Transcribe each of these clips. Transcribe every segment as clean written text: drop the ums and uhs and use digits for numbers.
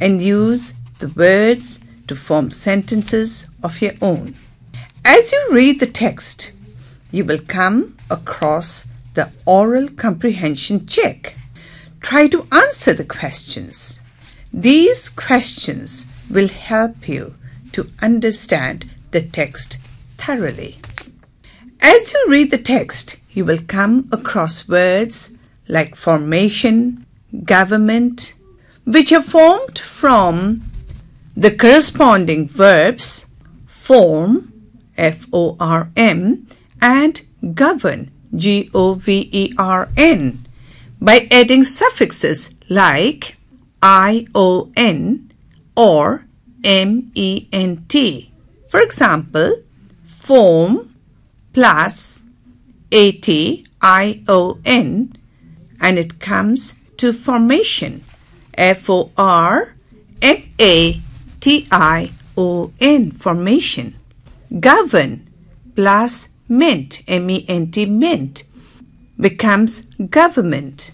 and use the words to form sentences of your own. As you read the text, you will come across the oral comprehension check. Try to answer the questions. These questions will help you to understand the text thoroughly. As you read the text, you will come across words like formation, government, which are formed from the corresponding verbs form, F-O-R-M, and govern, G-O-V-E-R-N, by adding suffixes like I-O-N or M-E-N-T. For example, form plus A-T-I-O-N, and it comes to formation, F-O-R-M-A-T-I-O-N, formation. Govern plus ment, M-E-N-T, ment, becomes government,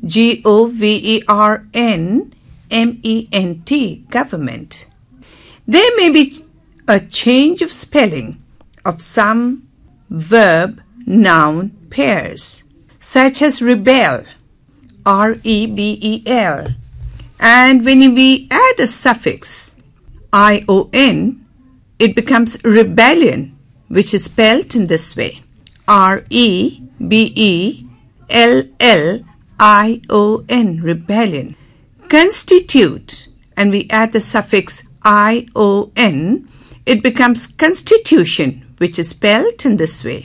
G-O-V-E-R-N-M-E-N-T, government. There may be a change of spelling of some verb-noun pairs, such as rebel, R-E-B-E-L, and when we add a suffix I-O-N, it becomes rebellion, which is spelled in this way, R-E-B-E-L-L-I-O-N, rebellion. Constitute, and we add the suffix I-O-N, it becomes constitution, which is spelled in this way,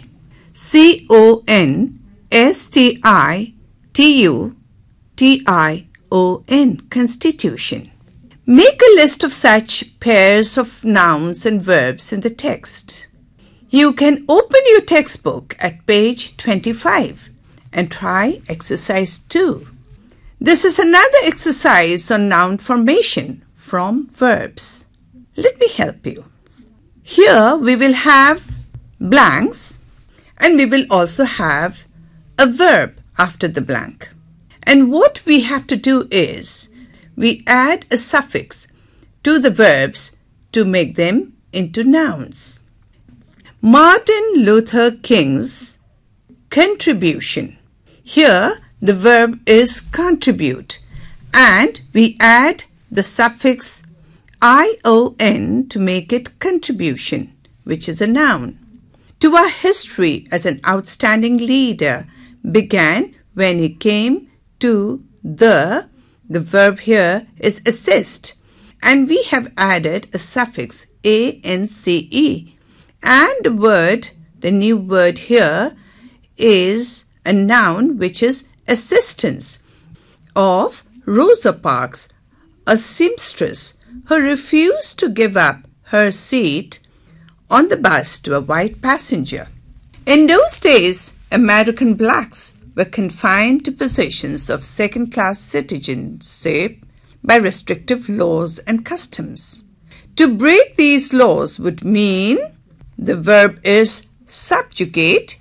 C-O-N-S-T-I-T-U-T-I-O-N, constitution. Make a list of such pairs of nouns and verbs in the text. You can open your textbook at page 25 and try exercise 2. This is another exercise on noun formation from verbs. Let me help you. Here we will have blanks and we will also have a verb after the blank. And what we have to do is we add a suffix to the verbs to make them into nouns. Martin Luther King's contribution. Here the verb is contribute and we add the suffix I-O-N to make it contribution, which is a noun. To our history as an outstanding leader began when he came to the verb here is assist, and we have added a suffix A-N-C-E, and the new word here is a noun which is assistance of Rosa Parks, a seamstress who refused to give up her seat on the bus to a white passenger. In those days, American blacks were confined to positions of second-class citizenship by restrictive laws and customs. To break these laws would mean the verb is subjugate,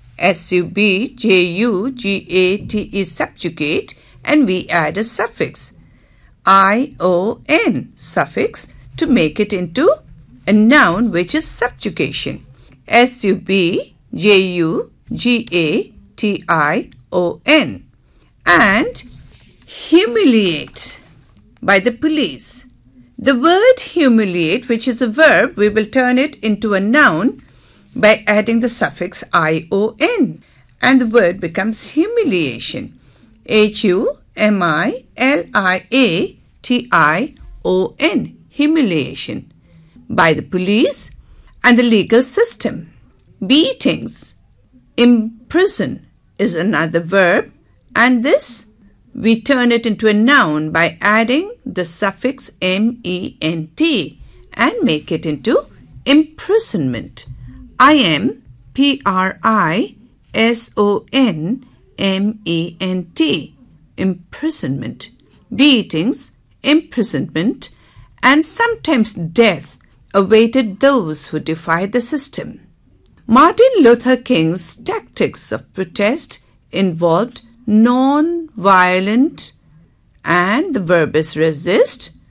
S-U-B-J-U-G-A-T-E, subjugate, and we add a suffix, I-O-N, suffix, to make it into a noun which is subjugation, S-U-B-J-U-G-A-T-I-O-N, and humiliate by the police. The word humiliate, which is a verb, we will turn it into a noun by adding the suffix I-O-N, and the word becomes humiliation, H-U-M-I-L-I-A-T-I-O-N, humiliation, by the police and the legal system. Beatings, imprison is another verb, and this we turn it into a noun by adding the suffix M-E-N-T and make it into imprisonment, I-M-P-R-I-S-O-N-M-E-N-T, imprisonment. Beatings, imprisonment, and sometimes death awaited those who defied the system. Martin Luther King's tactics of protest involved non-violent, and the verb is resist,